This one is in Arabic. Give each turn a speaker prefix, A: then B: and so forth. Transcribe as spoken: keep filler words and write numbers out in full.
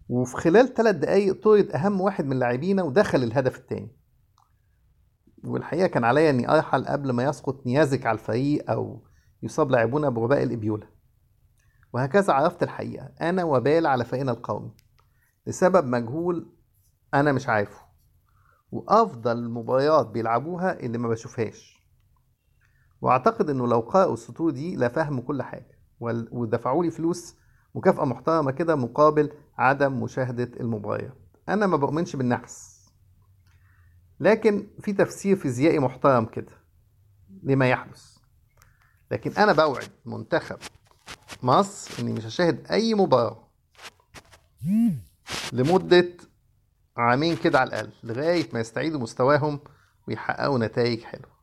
A: وفي خلال ثلاث دقايق طرد أهم واحد من لاعبينا ودخل الهدف التاني. والحقيقة كان عليا إني أرحل قبل ما يسقط نيازك على الفريق أو يصاب لاعبونا بوباء الإبيولا. وهكذا عرفت الحقيقة أنا وبال على فريقنا القومي لسبب مجهول أنا مش عارفه. وأفضل المباريات بيلعبوها اللي ما بشوفهاش. وأعتقد إنه لو قرأوا السطور دي لفهموا كل حاجة وال- ودفعوا لي فلوس مكافأة محترمة كده مقابل عدم مشاهدة المباريات. أنا ما بؤمنش بالنحس، لكن في تفسير فيزيائي محترم كده لما يحدث. لكن أنا بوعد منتخب مصر إني مش هشاهد أي مباراة لمدة عامين كده على الأقل لغاية ما يستعيدوا مستواهم ويحققوا نتائج حلوة.